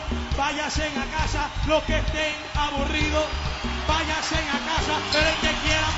Váyanse a casa los que estén aburridos. Váyanse a casa, pero el que quiera